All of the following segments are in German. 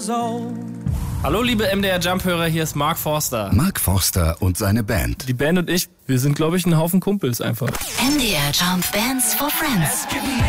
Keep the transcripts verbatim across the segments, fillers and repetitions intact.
years old. Hallo liebe M D R Jump-Hörer, hier ist Mark Forster. Mark Forster und seine Band. Die Band und ich, wir sind glaube ich ein Haufen Kumpels einfach. M D R Jump Bands for Friends.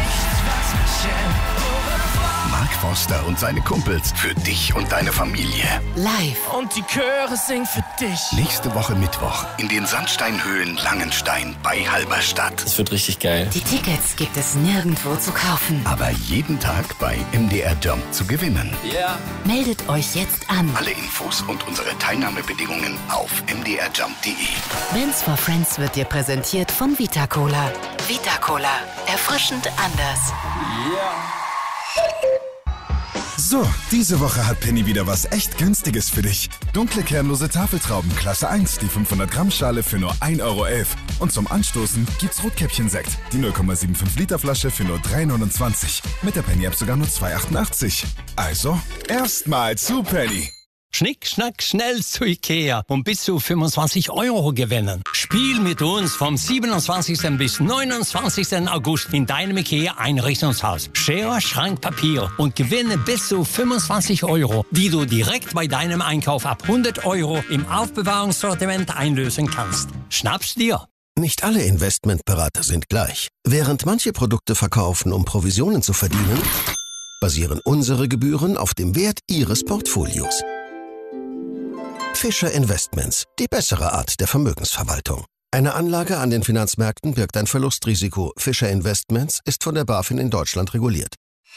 Mark Forster und seine Kumpels für dich und deine Familie. Live. Und die Chöre singen für dich. Nächste Woche Mittwoch in den Sandsteinhöhlen Langenstein bei Halberstadt. Das wird richtig geil. Die Tickets gibt es nirgendwo zu kaufen. Aber jeden Tag bei M D R Jump zu gewinnen. Ja. Yeah. Meldet euch jetzt an. Alle Infos und unsere Teilnahmebedingungen auf m d r jump punkt d e. Bands for Friends wird dir präsentiert von Vita Cola. Vita Cola. Erfrischend anders. Ja. Yeah. So, diese Woche hat Penny wieder was echt Günstiges für dich. Dunkle kernlose Tafeltrauben Klasse eins, die fünfhundert Gramm Schale für nur ein Euro elf. Und zum Anstoßen gibt's Rotkäppchen-Sekt, die null Komma fünfundsiebzig Liter Flasche für nur drei neunundzwanzig. Mit der Penny-App sogar nur zwei achtundachtzig. Also, erstmal zu Penny. Schnick, schnack, schnell zu Ikea und bis zu fünfundzwanzig Euro gewinnen. Spiel mit uns vom siebenundzwanzigsten bis neunundzwanzigsten August in deinem Ikea-Einrichtungshaus. Schere, Schrank, Papier und gewinne bis zu fünfundzwanzig Euro, die du direkt bei deinem Einkauf ab hundert Euro im Aufbewahrungssortiment einlösen kannst. Schnapp's dir! Nicht alle Investmentberater sind gleich. Während manche Produkte verkaufen, um Provisionen zu verdienen, basieren unsere Gebühren auf dem Wert ihres Portfolios. Fischer Investments, die bessere Art der Vermögensverwaltung. Eine Anlage an den Finanzmärkten birgt ein Verlustrisiko. Fischer Investments ist von der BaFin in Deutschland reguliert.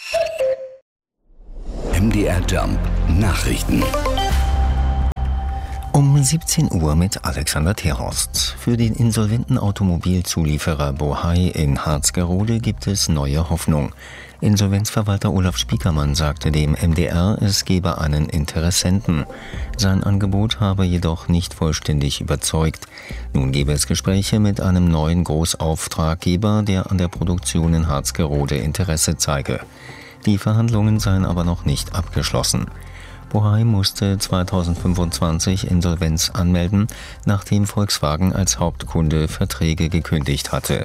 M D R Jump Nachrichten. Um siebzehn Uhr mit Alexander Terhorst. Für den insolventen Automobilzulieferer Bohai in Harzgerode gibt es neue Hoffnung. Insolvenzverwalter Olaf Spiekermann sagte dem M D R, es gebe einen Interessenten. Sein Angebot habe jedoch nicht vollständig überzeugt. Nun gebe es Gespräche mit einem neuen Großauftraggeber, der an der Produktion in Harzgerode Interesse zeige. Die Verhandlungen seien aber noch nicht abgeschlossen. Bohai musste zweitausendfünfundzwanzig Insolvenz anmelden, nachdem Volkswagen als Hauptkunde Verträge gekündigt hatte.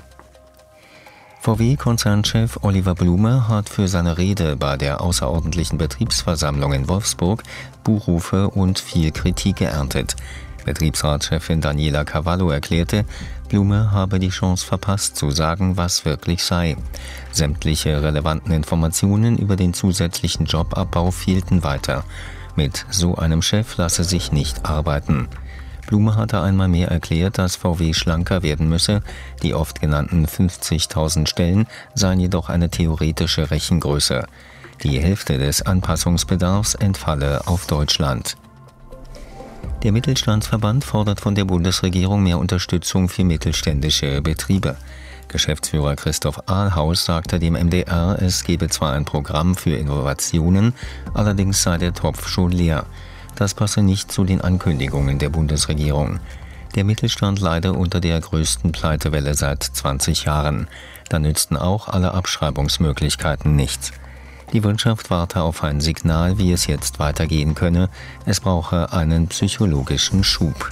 V W-Konzernchef Oliver Blume hat für seine Rede bei der außerordentlichen Betriebsversammlung in Wolfsburg Buhrufe und viel Kritik geerntet. Betriebsratschefin Daniela Cavallo erklärte, Blume habe die Chance verpasst, zu sagen, was wirklich sei. Sämtliche relevanten Informationen über den zusätzlichen Jobabbau fehlten weiter. Mit so einem Chef lasse sich nicht arbeiten. Blume hatte einmal mehr erklärt, dass V W schlanker werden müsse. Die oft genannten fünfzigtausend Stellen seien jedoch eine theoretische Rechengröße. Die Hälfte des Anpassungsbedarfs entfalle auf Deutschland. Der Mittelstandsverband fordert von der Bundesregierung mehr Unterstützung für mittelständische Betriebe. Geschäftsführer Christoph Ahlhaus sagte dem M D R, es gebe zwar ein Programm für Innovationen, allerdings sei der Topf schon leer. Das passe nicht zu den Ankündigungen der Bundesregierung. Der Mittelstand leide unter der größten Pleitewelle seit zwanzig Jahren. Da nützten auch alle Abschreibungsmöglichkeiten nichts. Die Wirtschaft warte auf ein Signal, wie es jetzt weitergehen könne. Es brauche einen psychologischen Schub.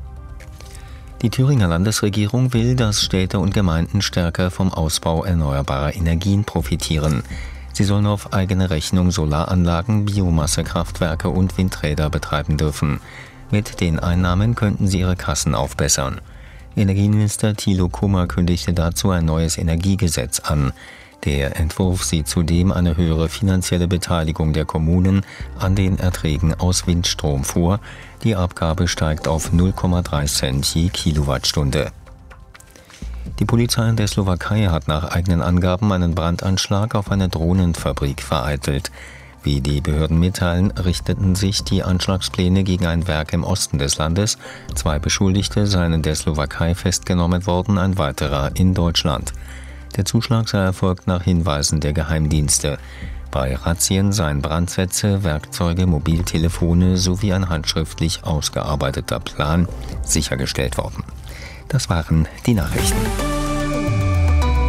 Die Thüringer Landesregierung will, dass Städte und Gemeinden stärker vom Ausbau erneuerbarer Energien profitieren. Sie sollen auf eigene Rechnung Solaranlagen, Biomassekraftwerke und Windräder betreiben dürfen. Mit den Einnahmen könnten sie ihre Kassen aufbessern. Energieminister Thilo Kummer kündigte dazu ein neues Energiegesetz an. Der Entwurf sieht zudem eine höhere finanzielle Beteiligung der Kommunen an den Erträgen aus Windstrom vor. Die Abgabe steigt auf null Komma drei Cent je Kilowattstunde. Die Polizei in der Slowakei hat nach eigenen Angaben einen Brandanschlag auf eine Drohnenfabrik vereitelt. Wie die Behörden mitteilen, richteten sich die Anschlagspläne gegen ein Werk im Osten des Landes. Zwei Beschuldigte seien in der Slowakei festgenommen worden, ein weiterer in Deutschland. Der Zuschlag sei erfolgt nach Hinweisen der Geheimdienste. Bei Razzien seien Brandsätze, Werkzeuge, Mobiltelefone sowie ein handschriftlich ausgearbeiteter Plan sichergestellt worden. Das waren die Nachrichten.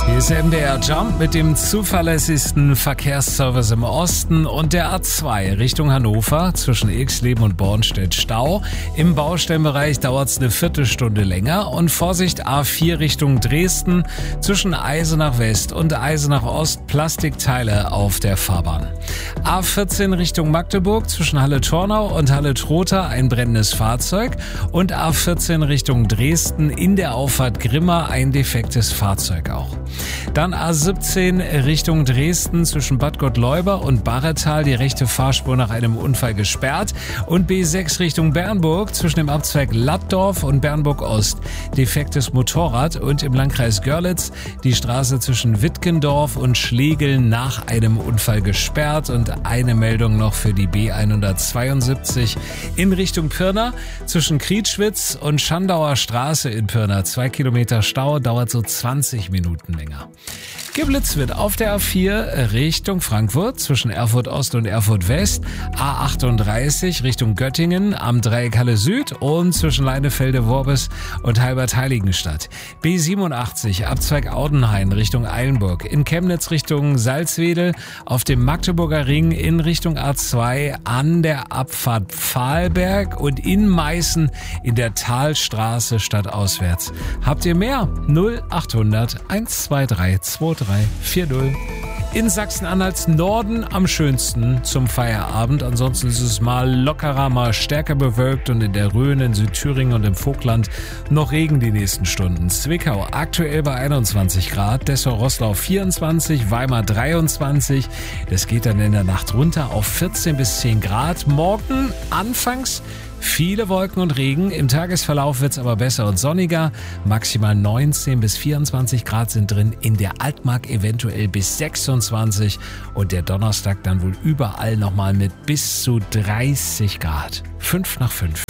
Hier ist M D R Jump mit dem zuverlässigsten Verkehrsservice im Osten und der A zwei Richtung Hannover zwischen Ilksleben und Bornstedt Stau. Im Baustellenbereich dauert es eine Viertelstunde länger und Vorsicht A vier Richtung Dresden zwischen Eisenach West und Eisenach Ost Plastikteile auf der Fahrbahn. A vierzehn Richtung Magdeburg zwischen Halle-Tornau und Halle-Trotha ein brennendes Fahrzeug und A vierzehn Richtung Dresden in der Auffahrt Grimma ein defektes Fahrzeug auch. Dann A siebzehn Richtung Dresden zwischen Bad Gottleuba und Barretal die rechte Fahrspur nach einem Unfall gesperrt und B sechs Richtung Bernburg zwischen dem Abzweig Lattdorf und Bernburg Ost defektes Motorrad und im Landkreis Görlitz die Straße zwischen Wittgendorf und Schlegel nach einem Unfall gesperrt und eine Meldung noch für die B hundertzweiundsiebzig in Richtung Pirna zwischen Krietschwitz und Schandauer Straße in Pirna. Zwei Kilometer Stau, dauert so zwanzig Minuten länger. Geblitzt wird auf der A vier Richtung Frankfurt zwischen Erfurt Ost und Erfurt West, A achtunddreißig Richtung Göttingen am Dreieck Halle Süd und zwischen Leinefelde, Worbis und Halbert-Heiligenstadt. B siebenundachtzig Abzweig Audenhain Richtung Eilenburg, in Chemnitz Richtung Salzwedel, auf dem Magdeburger Ring in Richtung A zwei an der Abfahrt Pfahlberg und in Meißen in der Talstraße stadtauswärts. Habt ihr mehr? null achthundert eins zwei drei zwei drei vier null. In Sachsen-Anhalts Norden am schönsten zum Feierabend. Ansonsten ist es mal lockerer, mal stärker bewölkt und in der Rhön, in Südthüringen und im Vogtland noch Regen die nächsten Stunden. Zwickau aktuell bei einundzwanzig Grad, Dessau-Roßlau vierundzwanzig, Weimar dreiundzwanzig. Das geht dann in der Nacht runter auf vierzehn bis zehn Grad. Morgen anfangs viele Wolken und Regen, im Tagesverlauf wird's aber besser und sonniger. Maximal neunzehn bis vierundzwanzig Grad sind drin, in der Altmark eventuell bis sechsundzwanzig und der Donnerstag dann wohl überall nochmal mit bis zu dreißig Grad. Fünf nach fünf.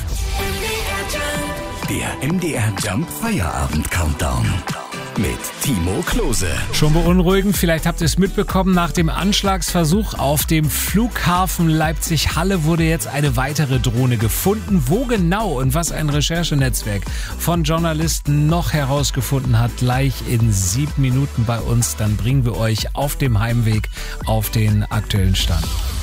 Der M D R Jump Feierabend Countdown mit Timo Klose. Schon beunruhigend, vielleicht habt ihr es mitbekommen, nach dem Anschlagsversuch auf dem Flughafen Leipzig-Halle wurde jetzt eine weitere Drohne gefunden. Wo genau und was ein Recherchenetzwerk von Journalisten noch herausgefunden hat, gleich in sieben Minuten bei uns. Dann bringen wir euch auf dem Heimweg auf den aktuellen Stand.